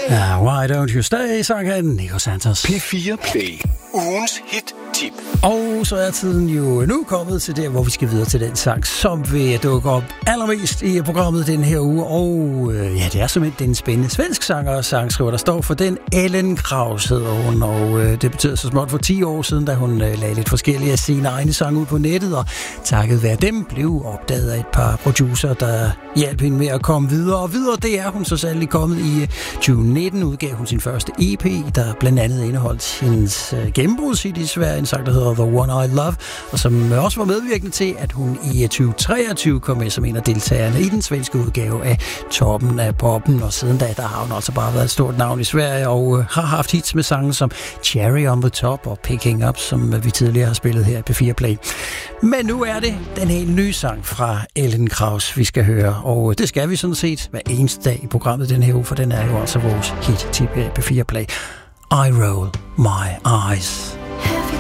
Ja, Why Don't You Stay, sang han Nico Santos. P4 Play. Ugens hit-tip. Og så er tiden jo nu kommet til der, hvor vi skal videre til den sang, som vil dukke op allermest i programmet den her uge. Og ja, det er simpelthen den spændende svensk sanger og sangskriver, der står for den. Ellen Krause hedder hun, og det betyder så småt for 10 år siden, da hun lagde lidt forskellige af sine egne sange ud på nettet, og takket være dem blev opdaget af et par producer, der hjalp hende med at komme videre. Og videre, det er hun så sandelig kommet i 2019, udgav hun sin første EP, der blandt andet indeholdt hendes gennembrudshit i Sverige, en sang, der hedder The One I Love, og som også var medvirkende til, at hun i 2023 kom med som en af deltagerne i den svenske udgave af Toppen af Poppen, og siden da, der har hun altså bare været et stort navn i Sverige, og har haft hits med sange som Cherry on the Top og Picking Up, som vi tidligere har spillet her i P4 Play. Men nu er det den helt nye sang fra Ellen Krause, vi skal høre, og det skal vi sådan set hver eneste dag i programmet den her uge, for den er jo altså vores hit-tip her i P4 Play. I Roll My Eyes.